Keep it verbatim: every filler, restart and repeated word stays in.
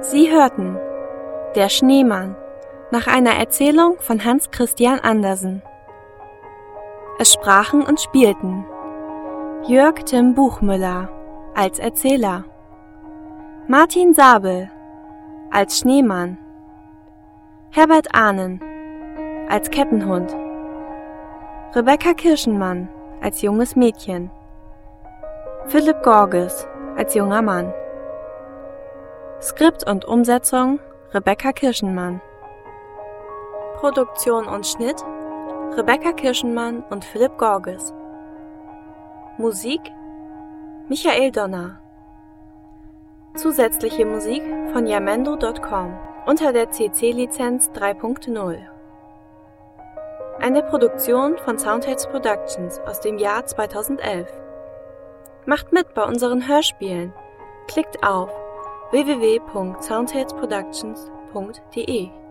Sie hörten Der Schneemann nach einer Erzählung von Hans Christian Andersen. Es sprachen und spielten Jörg Tim Buchmüller als Erzähler, Martin Sabel als Schneemann, Herbert Ahnen als Kettenhund, Rebecca Kirschenmann als junges Mädchen, Philipp Gorges als junger Mann. Skript und Umsetzung Rebecca Kirschenmann. Produktion und Schnitt Rebecca Kirschenmann und Philipp Gorges. Musik Michael Donner. Zusätzliche Musik von Jamendo Punkt com unter der C C-Lizenz drei Punkt null. Eine Produktion von Soundheads Productions aus dem Jahr zweitausendelf. Macht mit bei unseren Hörspielen. Klickt auf w w w punkt soundheadsproductions punkt d e.